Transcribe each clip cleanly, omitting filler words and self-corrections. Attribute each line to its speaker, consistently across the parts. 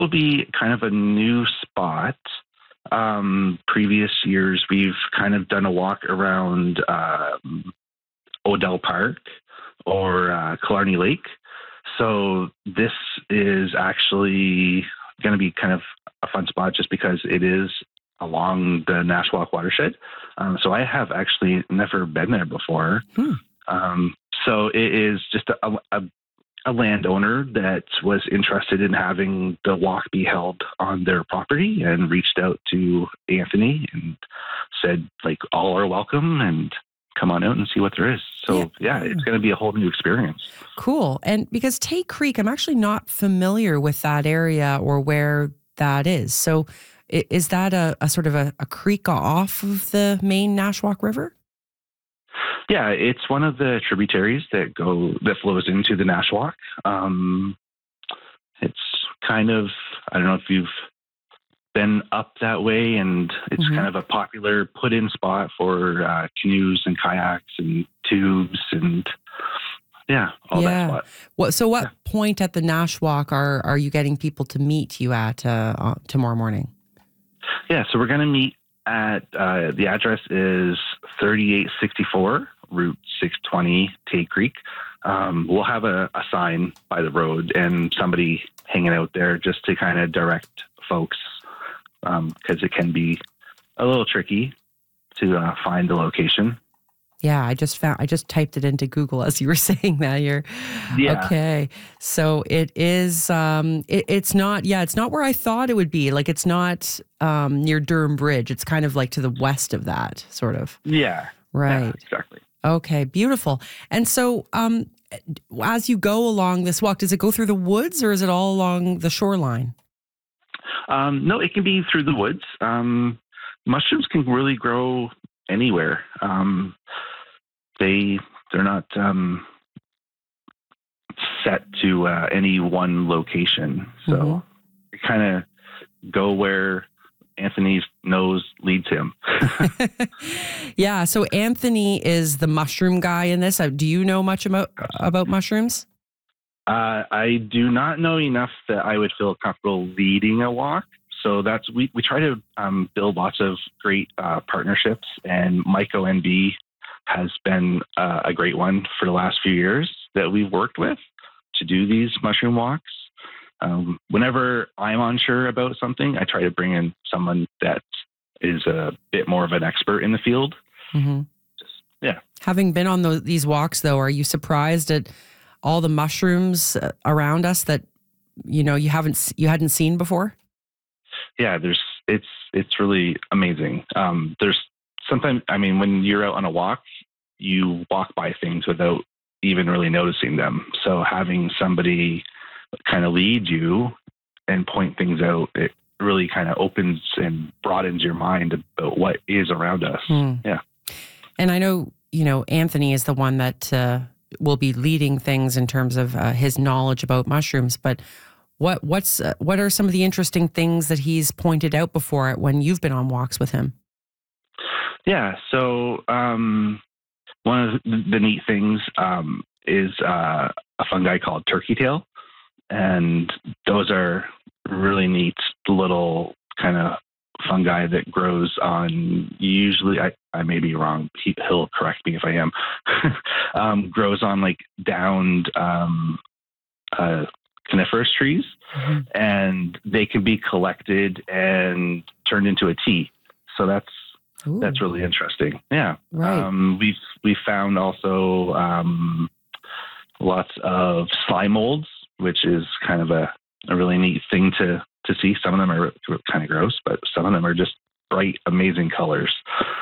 Speaker 1: will be kind of a new spot. Previous years, we've kind of done a walk around Odell Park or Killarney Lake. So this is actually going to be kind of a fun spot just because it is along the Nashwauk watershed. So I have actually never been there before. So it is just a landowner that was interested in having the walk be held on their property and reached out to Anthony and said, like, all are welcome and come on out and see what there is. So yeah, it's going to be a whole new experience.
Speaker 2: Cool. And because Tay Creek, I'm actually not familiar with that area or where that is. So is that a sort of a creek off of the main Nashwauk River?
Speaker 1: Yeah, it's one of the tributaries that flows into the Nashwauk. It's kind of, I don't know if you've been up that way, and it's kind of a popular put-in spot for canoes and kayaks and tubes and all that spot.
Speaker 2: What point at the Nashwauk are you getting people to meet you at tomorrow morning? Yeah,
Speaker 1: so we're going to meet at, the address is 3864 Route 620, Tay Creek. We'll have a sign by the road and somebody hanging out there just to kind of direct folks, because it can be a little tricky to find the location.
Speaker 2: Yeah, I just typed it into Google as you were saying that. Okay. So it is. It's not where I thought it would be. Like, it's not near Durham Bridge. It's kind of like to the west of that, sort of.
Speaker 1: Yeah.
Speaker 2: Right.
Speaker 1: Yeah, exactly.
Speaker 2: Okay. Beautiful. And so, as you go along this walk, does it go through the woods or is it all along the shoreline?
Speaker 1: No, it can be through the woods. Mushrooms can really grow anywhere. They're not set to any one location. So you kind of go where Anthony's nose leads him.
Speaker 2: Yeah. So Anthony is the mushroom guy in this. Do you know much about mushrooms?
Speaker 1: I do not know enough that I would feel comfortable leading a walk. So we try to build lots of great partnerships, and Mike ONB has been a great one for the last few years that we've worked with to do these mushroom walks. Whenever I'm unsure about something, I try to bring in someone that is a bit more of an expert in the field.
Speaker 2: Having been on these walks, though, are you surprised at all the mushrooms around us that you hadn't seen before?
Speaker 1: Yeah, it's really amazing. There's sometimes, when you're out on a walk, you walk by things without even really noticing them. So having somebody kind of lead you and point things out, it really kind of opens and broadens your mind about what is around us. Yeah.
Speaker 2: And I know, Anthony is the one that will be leading things in terms of his knowledge about mushrooms, but what are some of the interesting things that he's pointed out before when you've been on walks with him?
Speaker 1: Yeah. So one of the neat things is a fungi called turkey tail. And those are really neat little kind of fungi that grows on, usually, I may be wrong, he'll correct me if I am, grows on like downed coniferous trees, and they can be collected and turned into a tea. So that's really interesting. Yeah.
Speaker 2: Right.
Speaker 1: We found also lots of slime molds, which is kind of a really neat thing to see. Some of them are kind of gross, but some of them are just bright, amazing colors.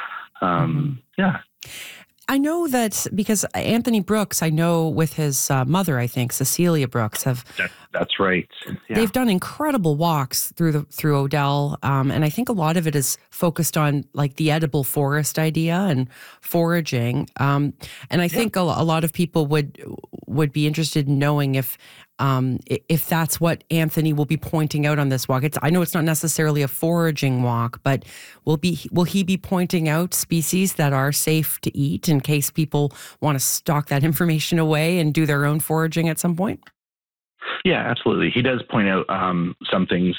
Speaker 1: Yeah.
Speaker 2: I know that because Anthony Brooks, I know with his mother, I think, Cecilia Brooks,
Speaker 1: that's right. Yeah.
Speaker 2: They've done incredible walks through Odell, and I think a lot of it is focused on like the edible forest idea and foraging. And I think a lot of people would be interested in knowing if that's what Anthony will be pointing out on this walk. I know it's not necessarily a foraging walk, but will he be pointing out species that are safe to eat in case people want to stock that information away and do their own foraging at some point?
Speaker 1: Yeah, absolutely. He does point out some things